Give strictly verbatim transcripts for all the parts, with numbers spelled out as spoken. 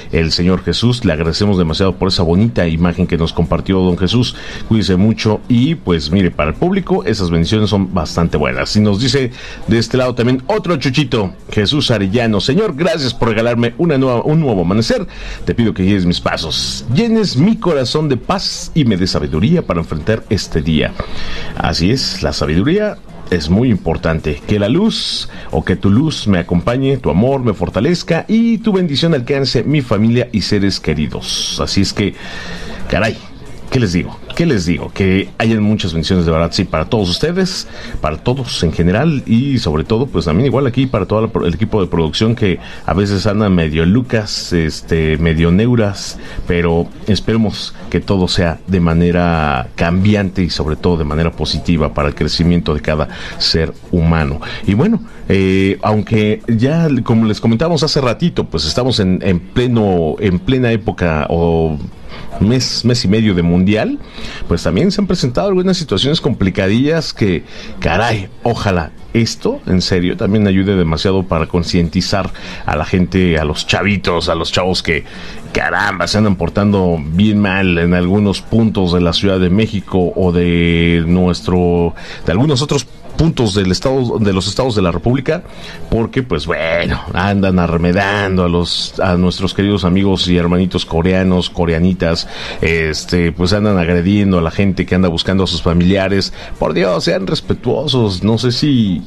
el Señor Jesús. Le agradecemos demasiado por esa bonita imagen que nos compartió don Jesús. Cuídese mucho y pues mire, para el público esas bendiciones son bastante buenas. Y nos dice de este lado también otro chuchito, Jesús Arellano: Señor, gracias por regalarme una nueva, un nuevo amanecer. Te pido que guíes mis pasos, llenes mi corazón de paz y me des sabiduría para enfrentar este día. Así es, la sabiduría es muy importante. Que la luz o que tu luz me acompañe, tu amor me fortalezca y tu bendición alcance mi familia y seres queridos. Así es que, caray, ¿qué les digo? ¿Qué les digo? Que hayan muchas bendiciones de verdad, sí, para todos ustedes, para todos en general y sobre todo, pues también igual aquí para todo el equipo de producción que a veces andan medio lucas, este, medio neuras, pero esperemos que todo sea de manera cambiante y sobre todo de manera positiva para el crecimiento de cada ser humano. Y bueno, eh, aunque ya como les comentábamos hace ratito, pues estamos en, en pleno, en plena época o mes, mes y medio de mundial, pues también se han presentado algunas situaciones complicadillas que, caray, ojalá esto, en serio, también ayude demasiado para concientizar a la gente, a los chavitos, a los chavos que, caramba, se andan portando bien mal en algunos puntos de la Ciudad de México o de nuestro, de algunos otros puntos del estado, de los estados de la República, porque pues bueno, andan arremedando a los, a nuestros queridos amigos y hermanitos coreanos, coreanitas, este, pues andan agrediendo a la gente que anda buscando a sus familiares. Por Dios, sean respetuosos. No sé si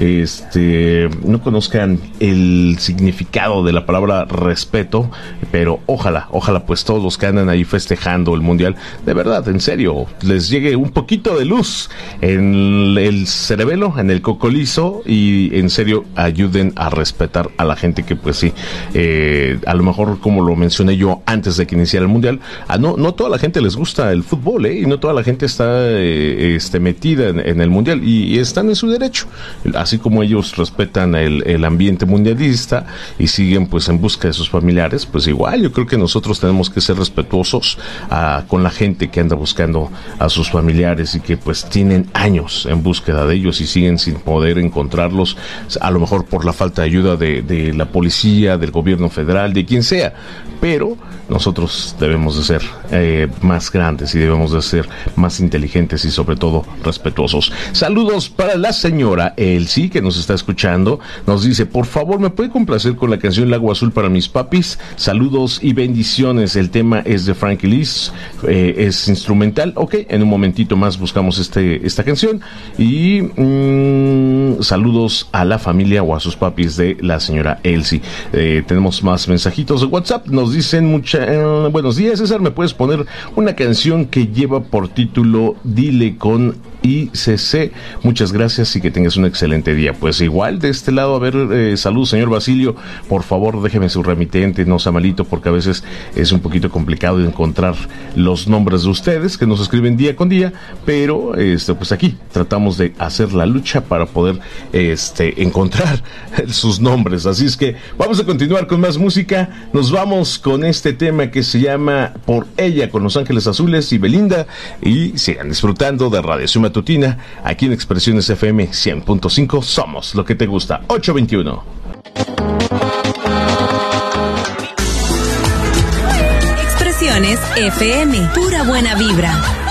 este no conozcan el significado de la palabra respeto, pero ojalá, ojalá pues todos los que andan ahí festejando el mundial, de verdad, en serio, les llegue un poquito de luz en el cerebro, en el cocolizo, y en serio ayuden a respetar a la gente que pues sí, eh, a lo mejor como lo mencioné yo antes de que iniciara el mundial, a no, no toda la gente les gusta el fútbol, eh, y no toda la gente está eh, este, metida en, en el mundial y, y están en su derecho, así como ellos respetan el, el ambiente mundialista y siguen pues en busca de sus familiares, pues igual yo creo que nosotros tenemos que ser respetuosos uh, con la gente que anda buscando a sus familiares y que pues tienen años en búsqueda de ellos y siguen sin poder encontrarlos, a lo mejor por la falta de ayuda de, de la policía, del gobierno federal, de quien sea, pero nosotros debemos de ser eh, más grandes y debemos de ser más inteligentes y sobre todo respetuosos. Saludos para la señora Elsie, que nos está escuchando, nos dice: por favor, ¿me puede complacer con la canción Lago Azul para mis papis? Saludos y bendiciones. El tema es de Frankie Liz, eh, es instrumental. Ok, en un momentito más buscamos este esta canción y mmm, saludos a la familia o a sus papis de la señora Elsie. Eh, tenemos más mensajitos de WhatsApp. Nos dicen mucha, eh, buenos días, César, ¿me puedes poner una canción que lleva por título Dile con I C C? Muchas gracias y que tengas un excelente día. Pues igual de este lado, a ver, eh, salud, señor Basilio, por favor déjeme su remitente, no sea malito, porque a veces es un poquito complicado encontrar los nombres de ustedes que nos escriben día con día, pero este, pues aquí tratamos de hacer la lucha para poder este, encontrar sus nombres. Así es que vamos a continuar con más música. Nos vamos con este tema que se llama Por Ella, con Los Ángeles Azules y Belinda, y sigan disfrutando de Radiación Matutina aquí en Expresiones F M cien punto cinco. Somos lo que te gusta. ocho veintiuno. Expresiones F M, pura buena vibra.